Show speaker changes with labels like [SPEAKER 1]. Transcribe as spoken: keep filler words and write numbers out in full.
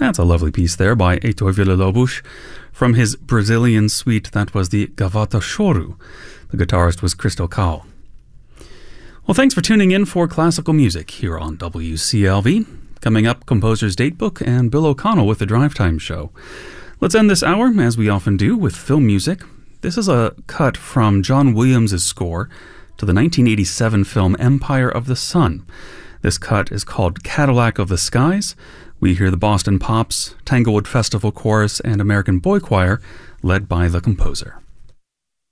[SPEAKER 1] That's a lovely piece there by Heitor Villa-Lobos. From his Brazilian suite, that was the Gavata Choru. The guitarist was Crystal Cowell. Well, thanks for tuning in for classical music here on W C L V. Coming up, Composer's Datebook and Bill O'Connell with the Drive Time Show. Let's end this hour, as we often do, with film music. This is a cut from John Williams' score to the nineteen eighty-seven film Empire of the Sun. This cut is called Cadillac of the Skies. We hear the Boston Pops, Tanglewood Festival Chorus, and American Boy Choir, led by the composer.